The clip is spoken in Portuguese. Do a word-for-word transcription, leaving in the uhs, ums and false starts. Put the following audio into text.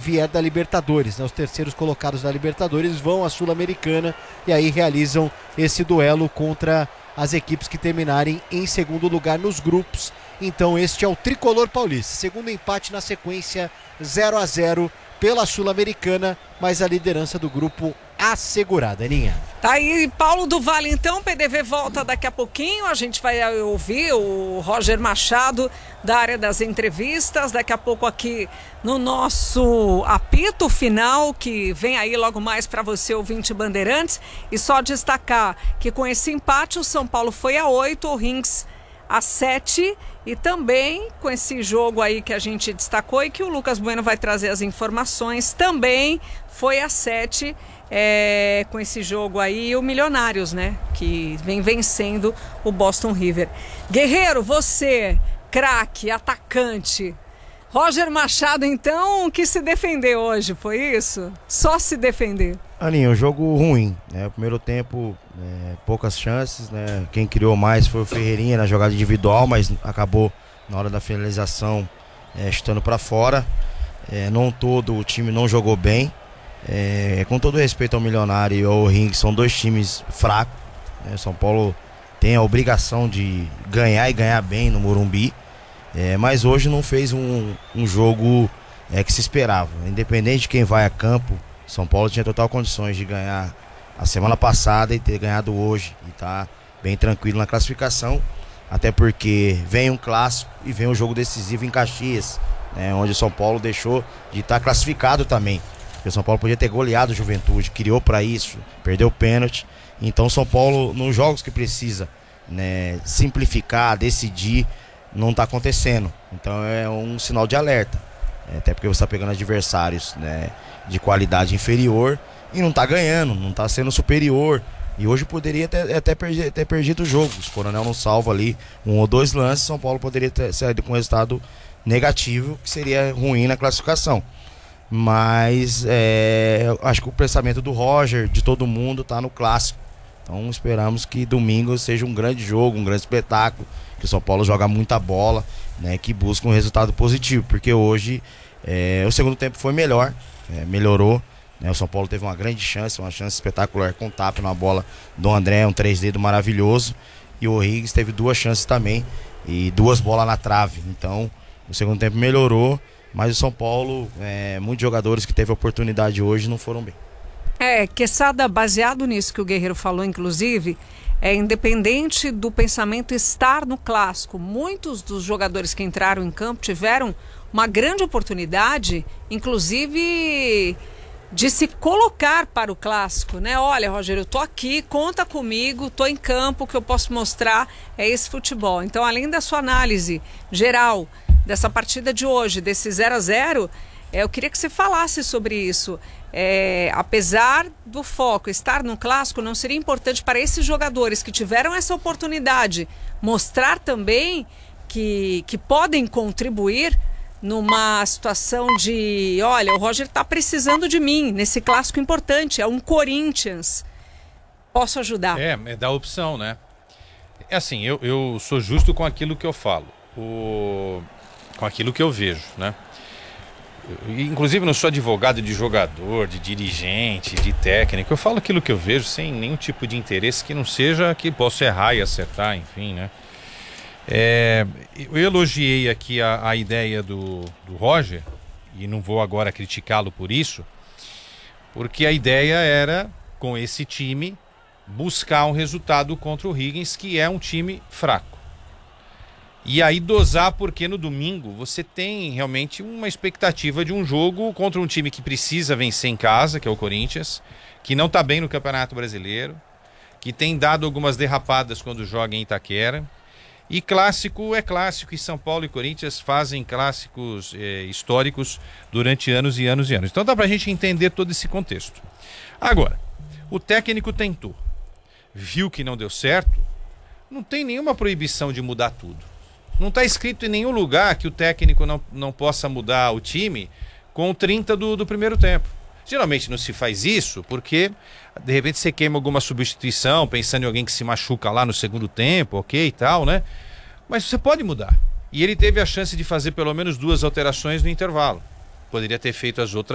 vier da Libertadores, né? Os terceiros colocados da Libertadores vão à Sul-Americana e aí realizam esse duelo contra as equipes que terminarem em segundo lugar nos grupos. Então este é o Tricolor Paulista, segundo empate na sequência, zero a zero pela Sul-Americana, mas a liderança do grupo assegurada, Aninha. Tá aí, Paulo do Vale, então, P D V volta daqui a pouquinho, a gente vai ouvir o Roger Machado da área das entrevistas, daqui a pouco aqui no nosso apito final, que vem aí logo mais para você, ouvinte Bandeirantes, e só destacar que com esse empate o São Paulo foi a oito, o Rins a sete, e também com esse jogo aí que a gente destacou e que o Lucas Bueno vai trazer as informações, também foi a sete, é, com esse jogo aí, o Milionários, né, que vem vencendo o Boston River. Guerreiro, você, craque, atacante, Roger Machado, então, que se defendeu hoje, foi isso? Só se defender. Aninha, um jogo ruim, né? O primeiro tempo, é, poucas chances, né? Quem criou mais foi o Ferreirinha na jogada individual, mas acabou na hora da finalização é, chutando para fora. É, não todo o time não jogou bem. É, com todo respeito ao Milionário e ao Ring, são dois times fracos, né? São Paulo tem a obrigação de ganhar e ganhar bem no Morumbi, é, mas hoje não fez um, um jogo é, que se esperava. Independente de quem vai a campo, São Paulo tinha total condições de ganhar a semana passada e ter ganhado hoje, e tá bem tranquilo na classificação, até porque vem um clássico e vem um jogo decisivo em Caxias, né, onde o São Paulo deixou de estar classificado também, porque o São Paulo podia ter goleado o Juventude, criou para isso, perdeu o pênalti. Então São Paulo, nos jogos que precisa, né, simplificar, decidir, não está acontecendo. Então é um sinal de alerta, até porque você está pegando adversários, né, de qualidade inferior e não está ganhando, não está sendo superior. E hoje poderia ter, até perder, ter perdido o jogo. Se o Coronel não salva ali um ou dois lances, São Paulo poderia ter saído com um resultado negativo, que seria ruim na classificação. Mas é, acho que o pensamento do Roger, de todo mundo, está no clássico. Então esperamos que domingo seja um grande jogo, um grande espetáculo, que o São Paulo joga muita bola, né, que busca um resultado positivo, porque hoje é, o segundo tempo foi melhor, é, melhorou, né, o São Paulo teve uma grande chance, uma chance espetacular com o tapa na bola do André, um três dedos maravilhoso, e o Riggs teve duas chances também, e duas bolas na trave. Então o segundo tempo melhorou, mas o São Paulo, é, muitos jogadores que teve oportunidade hoje não foram bem. É, Quesada, baseado nisso que o Guerreiro falou, inclusive, é independente do pensamento estar no clássico, muitos dos jogadores que entraram em campo tiveram uma grande oportunidade, inclusive de se colocar para o clássico, né? Olha, Rogério, eu tô aqui, conta comigo, tô em campo, o que eu posso mostrar é esse futebol. Então, além da sua análise geral dessa partida de hoje, desse zero a zero, é, eu queria que você falasse sobre isso. É, apesar do foco estar no clássico, não seria importante para esses jogadores que tiveram essa oportunidade mostrar também que, que podem contribuir numa situação de, olha, o Roger está precisando de mim nesse clássico importante, é um Corinthians, posso ajudar? É, é da opção, né? É assim, eu, eu sou justo com aquilo que eu falo, o, com aquilo que eu vejo, né? Inclusive não sou advogado de jogador, de dirigente, de técnico. Eu falo aquilo que eu vejo sem nenhum tipo de interesse que não seja que posso errar e acertar, enfim, né? É, eu elogiei aqui a, a ideia do, do Roger, e não vou agora criticá-lo por isso, porque a ideia era, com esse time, buscar um resultado contra o Higgins, que é um time fraco. E aí dosar, porque no domingo você tem realmente uma expectativa de um jogo contra um time que precisa vencer em casa, que é o Corinthians, que não está bem no Campeonato Brasileiro, que tem dado algumas derrapadas quando joga em Itaquera. E clássico é clássico, e São Paulo e Corinthians fazem clássicos eh, históricos durante anos e anos e anos. Então dá pra gente entender todo esse contexto. Agora, o técnico tentou, viu que não deu certo, não tem nenhuma proibição de mudar tudo. Não está escrito em nenhum lugar que o técnico não, não possa mudar o time com trinta do, do primeiro tempo. Geralmente não se faz isso porque, de repente, você queima alguma substituição, pensando em alguém que se machuca lá no segundo tempo, ok e tal, né? Mas você pode mudar. E ele teve a chance de fazer pelo menos duas alterações no intervalo. Poderia ter feito as outras